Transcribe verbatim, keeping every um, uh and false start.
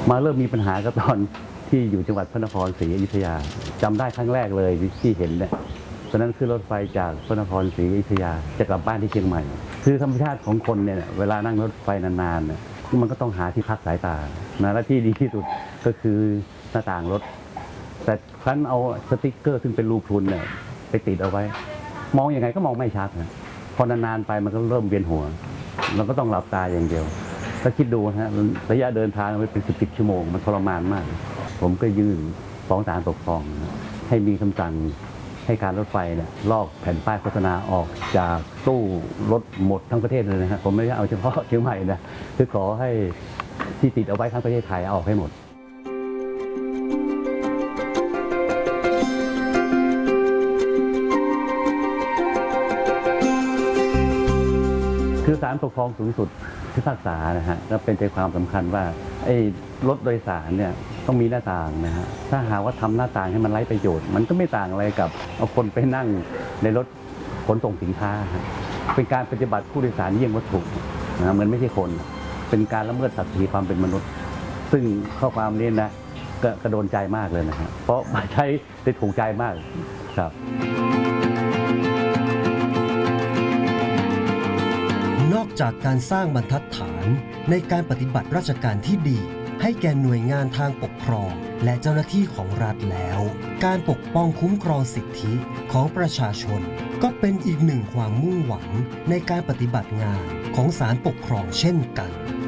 มาเริ่มมีปัญหาก็ตอนที่อยู่จังหวัดพระนครศรีอยุธยาจำได้ครั้งแรกเลยที่เห็นเนี่ยตอนนั้นขึ้นรถไฟจากพระนครศรีอยุธยาจะกลับบ้านที่เชียงใหม่คือธรรมชาติของคนเนี่ยเวลานั่งรถไฟนานๆเนี่ยมันก็ต้องหาที่พักสายตานะและที่ดีที่สุดก็คือหน้าต่างรถแต่ครั้นเอาสติ๊กเกอร์ซึ่งเป็นรูพรุนเนี่ยไปติดเอาไว้มองยังไงก็มองไม่ชัดนะพอนานๆไปมันก็เริ่มเวียนหัวเราก็ต้องหลับตาอย่างเดียวก็คิดดูนะฮะระยะเดินทางไปเป็นสิบสิบชั่วโมงมันทรมานมากผมก็ยื่นฟ้องศาลปกครองนะให้มีคำสั่งให้การรถไฟเนี่ยลอกแผ่นป้ายโฆษณาออกจากตู้รถหมดทั้งประเทศเลยนะฮะผมไม่ได้เอาเฉพาะเชียงใหม่นะคือขอให้ที่ติดเอาไว้ทั้งประเทศไทยเอาออกให้หมดคือศาลปกครองสูงสุดพิพากษานะฮะก็เป็นใจความสำคัญว่าไอ้รถโดยสารเนี่ยต้องมีหน้าต่างนะฮะถ้าหากว่าทำหน้าต่างให้มันไร้ประโยชน์มันก็ไม่ต่างอะไรกับเอาคนไปนั่งในรถขนส่งสินค้าเป็นการปฏิบัติผู้โดยสารเยี่ยงวัตถุนะมันไม่ใช่คนเป็นการละเมิดศักดิ์ศรีความเป็นมนุษย์ซึ่งข้อความนี้นะก็กระโดนใจมากเลยนะฮะเพราะใช้ได้ถูกใจมากครับนอกจากการสร้างบรรทัดฐานในการปฏิบัติราชการที่ดีให้แก่หน่วยงานทางปกครองและเจ้าหน้าที่ของรัฐแล้วการปกป้องคุ้มครองสิทธิของประชาชนก็เป็นอีกหนึ่งความมุ่งหวังในการปฏิบัติงานของศาลปกครองเช่นกัน